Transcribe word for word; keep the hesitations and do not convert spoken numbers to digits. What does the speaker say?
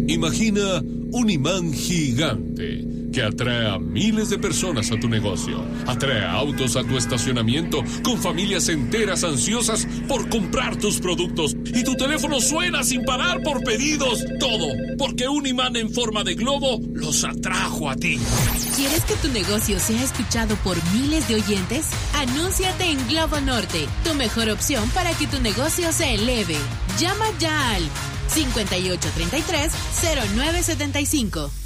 Imagina un imán gigante que atrae a miles de personas a tu negocio. Atrae autos a tu estacionamiento con familias enteras ansiosas por comprar tus productos. Y tu teléfono suena sin parar por pedidos. Todo porque un imán en forma de globo los atrajo a ti. ¿Quieres que tu negocio sea escuchado por miles de oyentes? Anúnciate en Globo Norte, tu mejor opción para que tu negocio se eleve. Llama ya al cincuenta y ocho treinta y tres cero nueve setenta y cinco.